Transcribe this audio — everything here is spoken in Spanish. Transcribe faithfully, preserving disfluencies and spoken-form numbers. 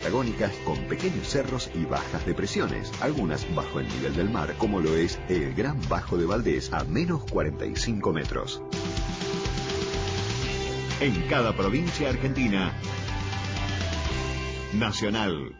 patagónicas con pequeños cerros y bajas depresiones, algunas bajo el nivel del mar, como lo es el Gran Bajo de Valdés, a menos cuarenta y cinco metros. En cada provincia argentina, Nacional